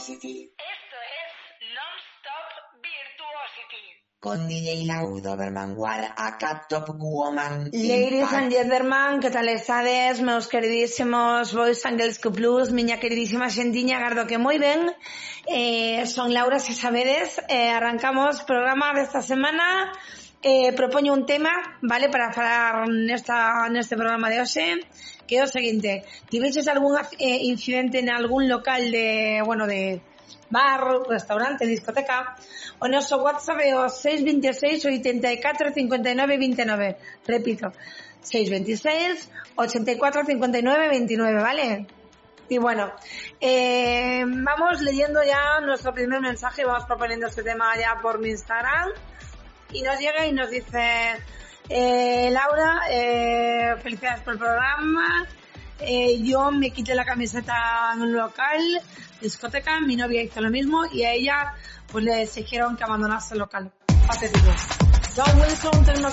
Virtuosity. Esto es Non-Stop Virtuosity. Con DJ Lau Doberman Wad, acá Top Woman. Ladies and gentlemen, ¿qué tal estades, meus queridísimos Boys and Girls Q+, miña queridísima xentiña, gardo que moi ben. Son Laura, se sabedes, arrancamos programa desta semana. Propoño un tema, vale, para falar neste programa de hoxe, que é o seguinte: tiveches algún incidente en algún local de bar, restaurante, discoteca? O noso WhatsApp é o 626 84 59 29. Repito, 626 84 59 29, ¿vale? Y bueno, vamos leyendo ya nuestro primer mensaje. Vamos proponiendo este tema ya por mi Instagram. Y nos llega y nos dice: Laura, felicidades por el programa. Yo me quité la camiseta en un local, discoteca, mi novia hizo lo mismo y a ella pues le exigieron que abandonase el local. Patético. John Wilson,